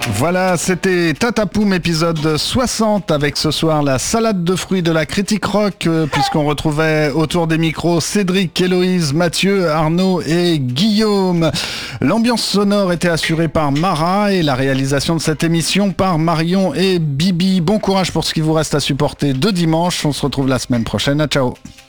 Voilà, c'était Tatapoum épisode 60 avec ce soir la salade de fruits de la critique rock puisqu'on retrouvait autour des micros Cédric, Héloïse, Mathieu, Arnaud et Guillaume. L'ambiance sonore était assurée par Mara et la réalisation de cette émission par Marion et Bibi. Bon courage pour ce qui vous reste à supporter de dimanche. On se retrouve la semaine prochaine. Ciao.